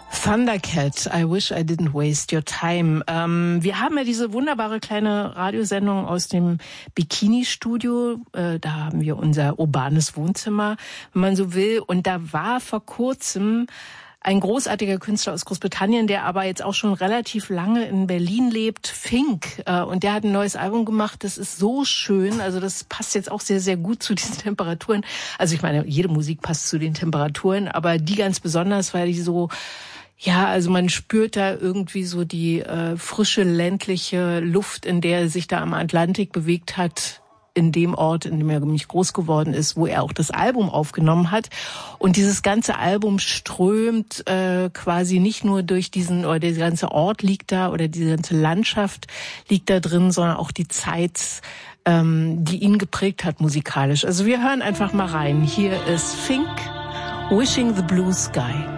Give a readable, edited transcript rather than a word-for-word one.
Thundercat, I wish I didn't waste your time. Wir haben ja diese wunderbare kleine Radiosendung aus dem Bikini-Studio. Da haben wir unser urbanes Wohnzimmer, wenn man so will. Und da war vor kurzem ein großartiger Künstler aus Großbritannien, der aber jetzt auch schon relativ lange in Berlin lebt, Fink. Und der hat ein neues Album gemacht, das ist so schön. Also das passt jetzt auch sehr, sehr gut zu diesen Temperaturen. Also ich meine, jede Musik passt zu den Temperaturen, aber die ganz besonders, weil die so... Ja, also man spürt da irgendwie so die frische ländliche Luft, in der er sich da am Atlantik bewegt hat, in dem Ort, in dem er nämlich groß geworden ist, wo er auch das Album aufgenommen hat. Und dieses ganze Album strömt quasi nicht nur durch diesen, oder der ganze Ort liegt da, oder die ganze Landschaft liegt da drin, sondern auch die Zeit, die ihn geprägt hat musikalisch. Also wir hören einfach mal rein. Hier ist Fink, Wishing the Blue Sky.